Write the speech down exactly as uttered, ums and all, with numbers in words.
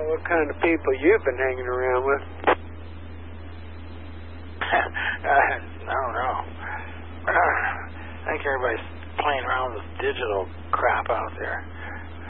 what kind of people you've been hanging around with. I don't know. I think everybody's playing around with this digital crap out there.